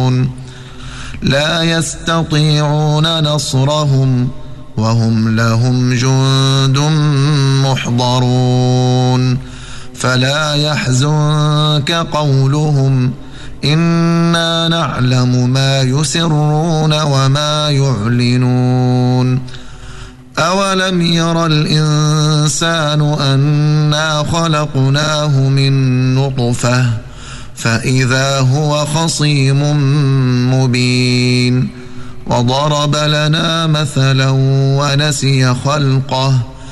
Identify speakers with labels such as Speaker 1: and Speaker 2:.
Speaker 1: لا يستطيعون نصرهم وهم لهم جند محضرون فلا يحزنك قولهم إنا نعلم ما يسرون وما يعلنون أولم ير الإنسان أنا خلقناه من نطفة فإذا هو خصيم مبين وضرب لنا مثلا ونسي خلقه